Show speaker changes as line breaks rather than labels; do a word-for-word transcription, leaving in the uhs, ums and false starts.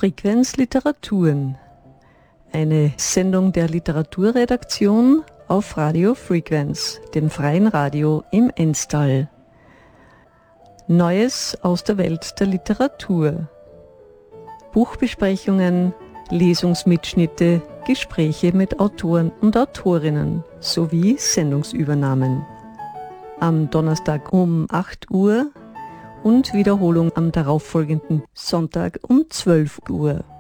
Frequenz Literaturen, eine Sendung der Literaturredaktion auf Radio Frequenz, dem freien Radio im Enstal. Neues aus der Welt der Literatur. Buchbesprechungen, Lesungsmitschnitte, Gespräche mit Autoren und Autorinnen sowie Sendungsübernahmen. Am Donnerstag um acht Uhr und Wiederholung am darauffolgenden Sonntag um zwölf Uhr.